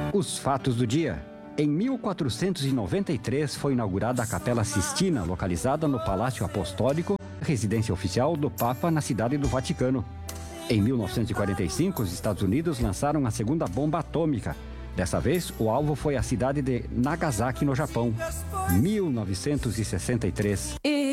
Os fatos do dia. Em 1493 foi inaugurada a Capela Sistina, localizada no Palácio Apostólico, residência oficial do Papa na cidade do Vaticano. Em 1945, os Estados Unidos lançaram a segunda bomba atômica. Dessa vez, o alvo foi a cidade de Nagasaki, no Japão. 1963.